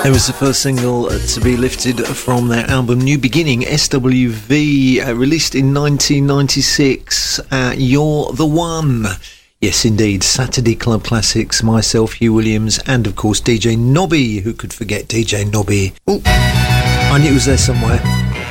It was the first single to be lifted from their album New Beginning, SWV, released in 1996. You're the One. Yes, indeed. Saturday Club Classics, myself, Hugh Williams, and of course DJ Nobby. Who could forget DJ Nobby? Oh, I knew it was there somewhere.